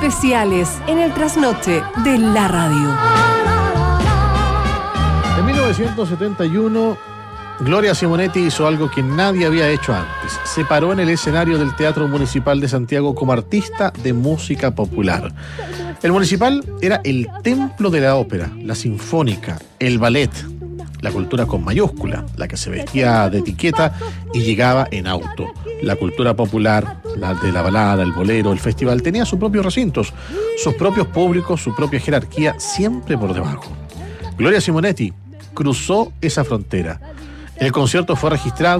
especiales en el trasnoche de la radio. En 1971, Gloria Simonetti hizo algo que nadie había hecho antes. Se paró en el escenario del Teatro Municipal de Santiago como artista de música popular. El Municipal era el templo de la ópera, la sinfónica, el ballet, la cultura con mayúscula, la que se vestía de etiqueta y llegaba en auto. La cultura popular, la de la balada, el bolero, el festival, tenía sus propios recintos, sus propios públicos, su propia jerarquía, siempre por debajo. Gloria Simonetti cruzó esa frontera. El concierto fue registrado